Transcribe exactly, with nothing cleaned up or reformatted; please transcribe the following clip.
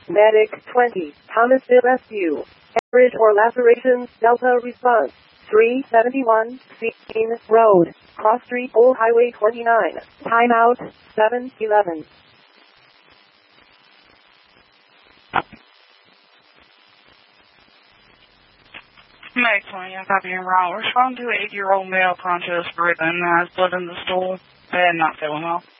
Medic twenty, Thomasville S U. Average or lacerations, Delta response. three seventy-one, Scene Road, Cross Street, Old Highway twenty-nine. Timeout, seven eleven. May twenty, I copy him wrong. Respond to an eight-year-old male conscious breathing, has blood in the stool, and not feeling well.